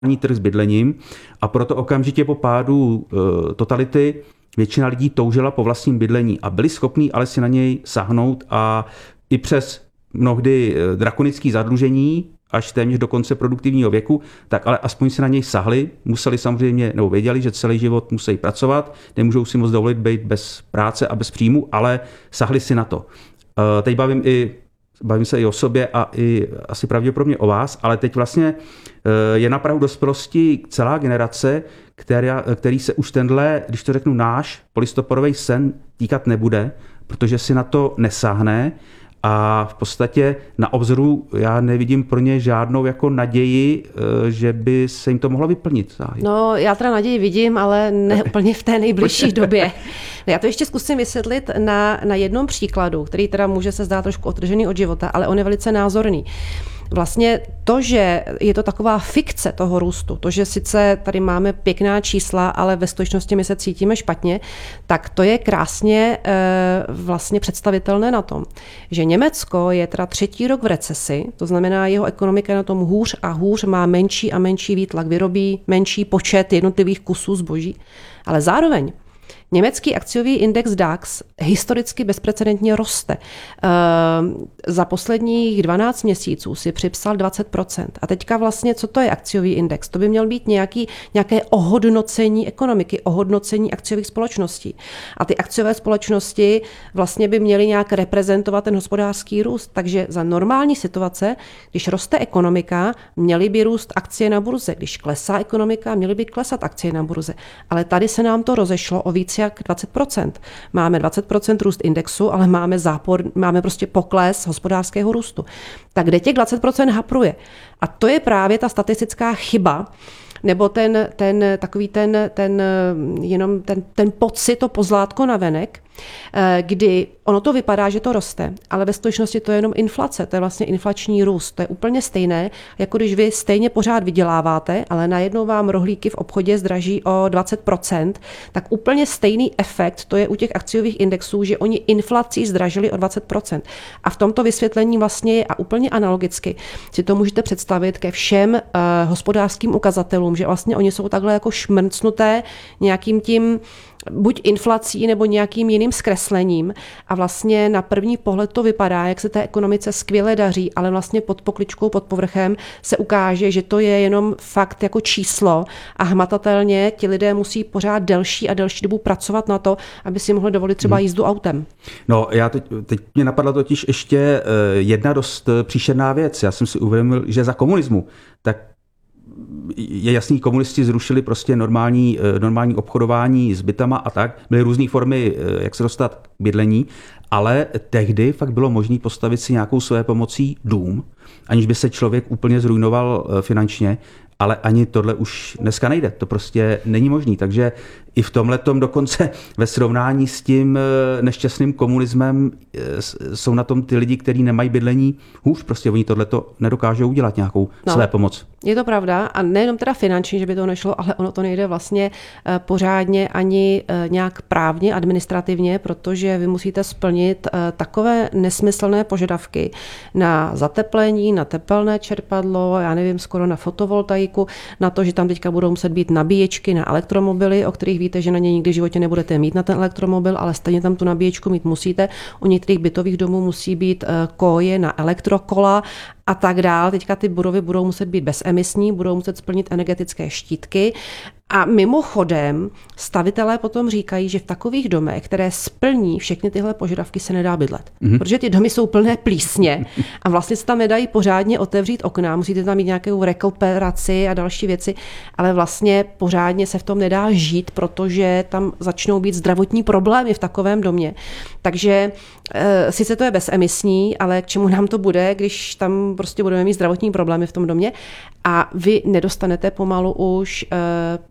trh s bydlením a proto okamžitě po pádu totality většina lidí toužila po vlastním bydlení a byli schopní ale si na něj sahnout a i přes mnohdy drakonické zadlužení až téměř do konce produktivního věku, tak ale aspoň si na něj sahli, museli samozřejmě, nebo věděli, že celý život musí pracovat, nemůžou si moc dovolit být bez práce a bez příjmu, ale sahli si na to. Teď bavím se i o sobě a i asi pravděpodobně o vás, ale teď vlastně je na prahu dospělosti celá generace, který se už tenhle, když to řeknu, náš polistopadový sen týkat nebude, protože si na to nesáhne a v podstatě na obzoru já nevidím pro ně žádnou jako naději, že by se jim to mohlo vyplnit. No, já teda naději vidím, ale ne úplně v té nejbližší době. Já to ještě zkusím vysvětlit na jednom příkladu, který teda může se zdát trošku odtržený od života, ale on je velice názorný. Vlastně to, že je to taková fikce toho růstu, to, že sice tady máme pěkná čísla, ale ve skutečnosti my se cítíme špatně, tak to je krásně vlastně představitelné na tom, že Německo je teda 3. rok v recesi, to znamená, jeho ekonomika je na tom hůř a hůř, má menší a menší výtlak, vyrobí menší počet jednotlivých kusů zboží, ale zároveň německý akciový index DAX historicky bezprecedentně roste. Za posledních 12 měsíců si připsal 20%. A teďka vlastně, co to je akciový index? To by měl být nějaké ohodnocení ekonomiky, ohodnocení akciových společností. A ty akciové společnosti vlastně by měly nějak reprezentovat ten hospodářský růst. Takže za normální situace, když roste ekonomika, měly by růst akcie na burze. Když klesá ekonomika, měly by klesat akcie na burze. Ale tady se nám to rozešlo o víc jak 20%. Máme 20% růst indexu, ale máme prostě pokles hospodářského růstu. Tak kde těch 20% hapruje? A to je právě ta statistická chyba, nebo ten pocit, to pozlátko navenek, kdy ono to vypadá, že to roste, ale ve skutečnosti to je jenom inflace, to je vlastně inflační růst. To je úplně stejné, jako když vy stejně pořád vyděláváte, ale najednou vám rohlíky v obchodě zdraží o 20%, tak úplně stejný efekt to je u těch akciových indexů, že oni inflací zdražili o 20%. A v tomto vysvětlení vlastně je a úplně analogicky si to můžete představit ke všem hospodářským ukazatelům, že vlastně oni jsou takhle jako šmrcnuté nějakým tím buď inflací nebo nějakým jiným zkreslením a vlastně na první pohled to vypadá, jak se té ekonomice skvěle daří, ale vlastně pod pokličkou, pod povrchem se ukáže, že to je jenom fakt jako číslo a hmatatelně ti lidé musí pořád delší a delší dobu pracovat na to, aby si mohli dovolit třeba jízdu autem. No, teď mě napadla totiž ještě jedna dost příšerná věc. Já jsem si uvědomil, že za komunismu tak je jasný, komunisti zrušili prostě normální obchodování s bytama a tak. Byly různé formy, jak se dostat k bydlení, ale tehdy fakt bylo možné postavit si nějakou své pomocí dům, aniž by se člověk úplně zrujnoval finančně, ale ani tohle už dneska nejde. To prostě není možné. Takže i v tomhletom dokonce ve srovnání s tím nešťastným komunismem jsou na tom ty lidi, kteří nemají bydlení hůř. Prostě oni tohleto nedokážou udělat nějakou své pomoc. Je to pravda a nejenom teda finančně, že by to nešlo, ale ono to nejde vlastně pořádně ani nějak právně, administrativně, protože vy musíte splnit takové nesmyslné požadavky na zateplení, na tepelné čerpadlo, já nevím, skoro na fotovoltaiku, na to, že tam teďka budou muset být nabíječky na elektromobily, o kterých víte, že na ně nikdy v životě nebudete mít na ten elektromobil, ale stejně tam tu nabíječku mít musíte. U některých bytových domů musí být koje na elektrokola a tak dál. Teďka ty budovy budou muset být bezemisní, budou muset splnit energetické štítky. A mimochodem stavitelé potom říkají, že v takových domech, které splní všechny tyhle požadavky, se nedá bydlet. Protože ty domy jsou plné plísně a vlastně se tam nedají pořádně otevřít okna, musíte tam mít nějakou rekuperaci a další věci, ale vlastně pořádně se v tom nedá žít, protože tam začnou být zdravotní problémy v takovém domě. Takže sice to je bezemisní, ale k čemu nám to bude, když tam prostě budeme mít zdravotní problémy v tom domě a vy nedostanete pomalu už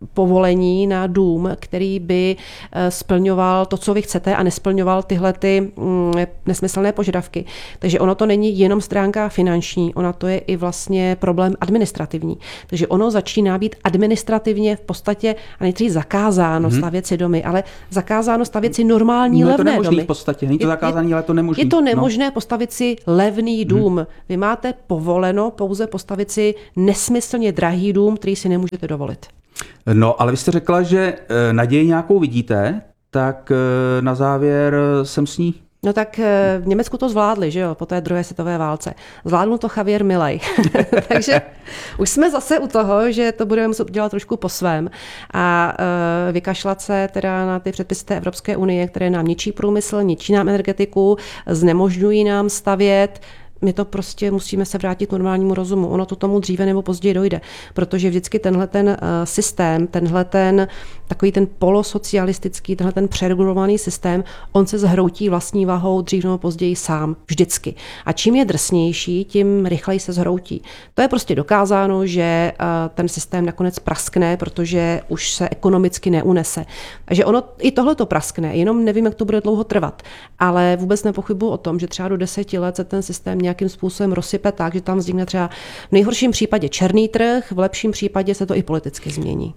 povolení na dům, který by splňoval to, co vy chcete a nesplňoval tyhle ty nesmyslné požadavky. Takže ono to není jenom stránka finanční, ona to je i vlastně problém administrativní. Takže ono začíná být administrativně v podstatě, a nejtří zakázáno stavět si domy, ale zakázáno stavět si normální levné domy. V podstatě. Není to zakázané, ale to nemožné. Je to nemožné postavit si levný dům. Vy máte povoleno pouze postavit si nesmyslně drahý dům, který si nemůžete dovolit. No, ale vy jste řekla, že naději nějakou vidíte, tak na závěr jsem s ní. No tak v Německu to zvládli, že jo, po té druhé světové válce. Zvládnul to Javier Milei. Takže už jsme zase u toho, že to budeme muset dělat trošku po svém a vykašlat se teda na ty předpisy té Evropské unie, které nám ničí průmysl, ničí nám energetiku, znemožňují nám stavět. My to prostě musíme se vrátit k normálnímu rozumu. Ono to tomu dříve nebo později dojde, protože vždycky tenhle ten systém, tenhle ten takový ten polosocialistický, tenhle ten přeregulovaný systém, on se zhroutí vlastní vahou dřív nebo později sám, vždycky. A čím je drsnější, tím rychleji se zhroutí. To je prostě dokázáno, že ten systém nakonec praskne, protože už se ekonomicky neunese. Takže ono i tohle to praskne, jenom nevím, jak to bude dlouho trvat. Ale vůbec nepochybuji o tom, že třeba do 10 let se ten systém nějakým způsobem rozsype tak, že tam vznikne třeba v nejhorším případě černý trh, v lepším případě se to i politicky změní.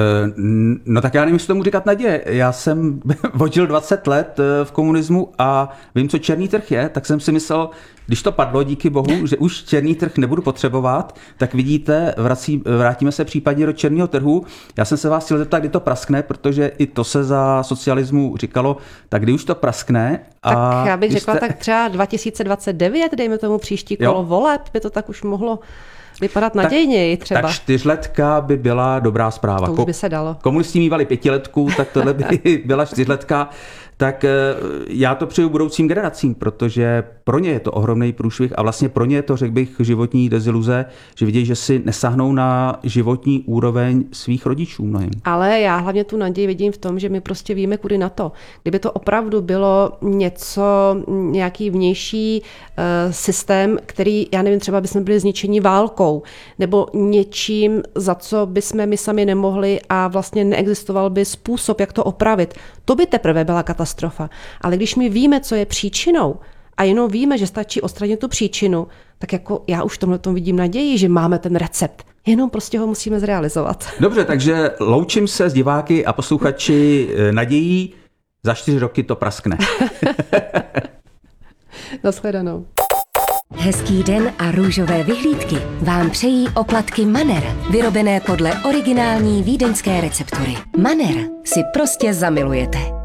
No tak já nevím, jestli tomu říkat naděje. Já jsem vodil 20 let v komunismu a vím, co černý trh je, tak jsem si myslel, když to padlo, díky bohu, že už černý trh nebudu potřebovat, tak vidíte, vrátíme se případně do černého trhu. Já jsem se vás chtěl zeptat, kdy to praskne, protože i to se za socialismu říkalo, tak kdy už to praskne. Tak já bych řekla tak třeba 2029, dejme tomu příští kolo voleb, by to tak už mohlo vypadat nadějněji třeba. Tak 4letka by byla dobrá zpráva. To už by se dalo. Komunisti mívali 5letku, tak tohle by byla 4letka. Tak já to přeju budoucím generacím, protože pro ně je to ohromný průšvih a vlastně pro ně je to, řekl bych, životní deziluze, že vidějí, že si nesáhnou na životní úroveň svých rodičů mnohým. Ale já hlavně tu naději vidím v tom, že my prostě víme, kudy na to. Kdyby to opravdu bylo nějaký vnější systém, který, já nevím, třeba bychom byli zničeni válkou, nebo něčím, za co bychom my sami nemohli a vlastně neexistoval by způsob, jak to opravit. To by teprve byla katastrofa. Ale když my víme, co je příčinou a jenom víme, že stačí odstranit tu příčinu, tak jako já už v tomhletom vidím naději, že máme ten recept. Jenom prostě ho musíme zrealizovat. Dobře, takže loučím se s diváky a posluchači nadějí, za 4 roky to praskne. Nashledanou. Hezký den a růžové vyhlídky vám přejí oplatky Manner, vyrobené podle originální vídeňské receptury. Manner si prostě zamilujete.